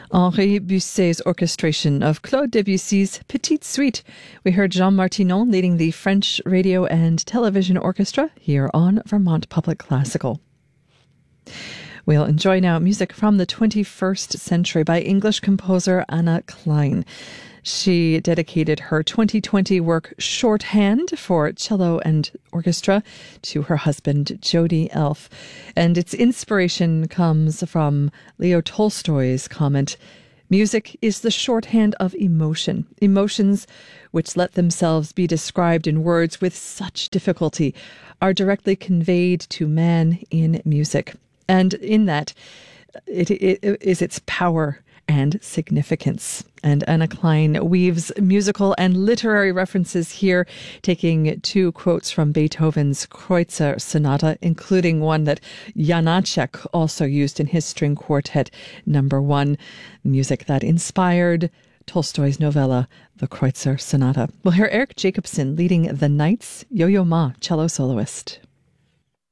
Henri Busset's orchestration of Claude Debussy's Petite Suite. We heard Jean Martinon leading the French Radio and Television Orchestra here on Vermont Public Classical. We'll enjoy now music from the 21st century by English composer Anna Klein. She dedicated her 2020 work Shorthand for cello and orchestra to her husband, Jody Elf. And its inspiration comes from Leo Tolstoy's comment, "Music is the shorthand of emotion. Emotions which let themselves be described in words with such difficulty are directly conveyed to man in music." And in that, it is its power and significance. And Anna Klein weaves musical and literary references here, taking two quotes from Beethoven's Kreutzer Sonata, including one that Janacek also used in his String Quartet No. 1, music that inspired Tolstoy's novella, The Kreutzer Sonata. We'll hear Eric Jacobson leading the Knights, Yo-Yo Ma, cello soloist.